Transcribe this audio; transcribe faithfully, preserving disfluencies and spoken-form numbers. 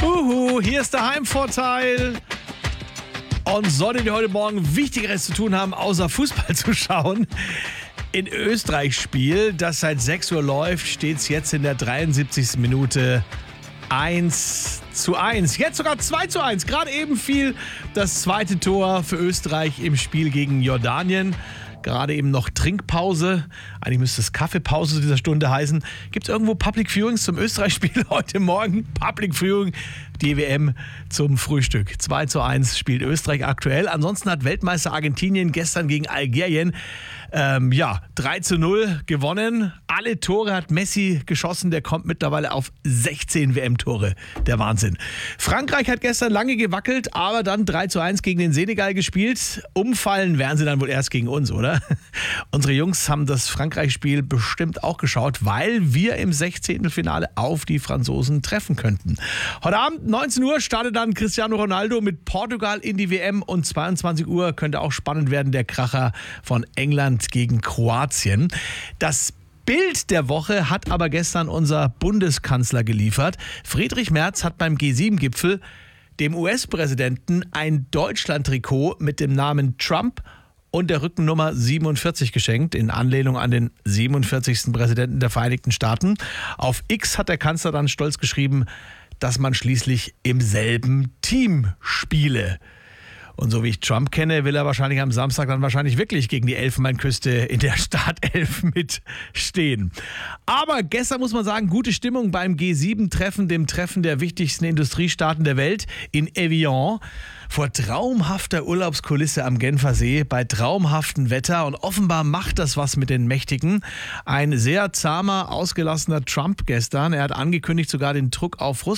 Uhu, hier ist der Heimvorteil. Und solltet ihr heute Morgen Wichtigeres zu tun haben, außer Fußball zu schauen, in Österreich-Spiel, das seit sechs Uhr läuft, steht es jetzt in der dreiundsiebzigsten Minute eins zu eins. Jetzt sogar zwei zu eins. Gerade eben fiel das zweite Tor für Österreich im Spiel gegen Jordanien. Gerade eben noch Trinkpause. Eigentlich müsste es Kaffeepause zu dieser Stunde heißen. Gibt es irgendwo Public Viewings zum Österreich-Spiel heute Morgen? Public Viewing, die W M zum Frühstück. zwei zu eins spielt Österreich aktuell. Ansonsten hat Weltmeister Argentinien gestern gegen Algerien ähm, ja, drei zu null gewonnen. Alle Tore hat Messi geschossen. Der kommt mittlerweile auf sechzehn W M-Tore. Der Wahnsinn. Frankreich hat gestern lange gewackelt, aber dann drei zu eins gegen den Senegal gespielt. Umfallen werden sie dann wohl erst gegen uns, oder? Unsere Jungs haben das Frankreich-Spiel bestimmt auch geschaut, weil wir im Sechzehntelfinale auf die Franzosen treffen könnten. Heute Abend neunzehn Uhr startet dann Cristiano Ronaldo mit Portugal in die W M und zweiundzwanzig Uhr könnte auch spannend werden, der Kracher von England gegen Kroatien. Das Bild der Woche hat aber gestern unser Bundeskanzler geliefert. Friedrich Merz hat beim G sieben Gipfel dem U S-Präsidenten ein Deutschland-Trikot mit dem Namen Trump und der Rückennummer siebenundvierzig geschenkt, in Anlehnung an den siebenundvierzigsten Präsidenten der Vereinigten Staaten. Auf X hat der Kanzler dann stolz geschrieben, dass man schließlich im selben Team spiele. Und so wie ich Trump kenne, will er wahrscheinlich am Samstag dann wahrscheinlich wirklich gegen die Elfenbeinküste in der Startelf mitstehen. Aber gestern muss man sagen, gute Stimmung beim G sieben Treffen, dem Treffen der wichtigsten Industriestaaten der Welt in Evian. Vor traumhafter Urlaubskulisse am Genfersee, bei traumhaftem Wetter und offenbar macht das was mit den Mächtigen. Ein sehr zahmer, ausgelassener Trump gestern. Er hat angekündigt, sogar den Druck auf Russland